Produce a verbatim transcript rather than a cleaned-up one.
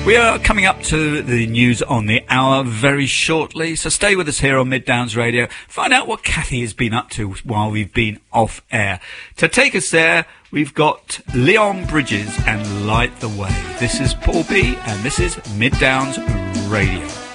We are coming up to the news on the hour very shortly, so stay with us here on Mid Downs Radio. Find out what Kathy has been up to while we've been off air. To take us there, we've got Leon Bridges and Light the Way. This is Paul B, and this is Mid Downs Radio.